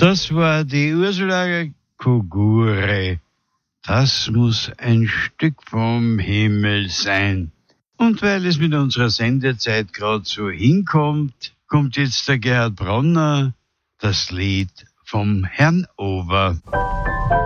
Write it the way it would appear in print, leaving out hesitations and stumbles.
Das war die Ursula Kugure. Das muss ein Stück vom Himmel sein. Und weil es mit unserer Sendezeit gerade so hinkommt, kommt jetzt der Gerhard Bronner, das Lied vom Herrn Over.